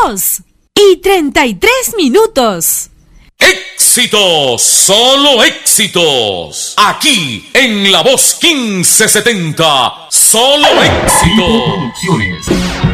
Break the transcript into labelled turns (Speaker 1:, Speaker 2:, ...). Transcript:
Speaker 1: 2:33.
Speaker 2: ¡Éxitos! ¡Solo éxitos! Aquí, en La Voz 1570, ¡solo éxitos!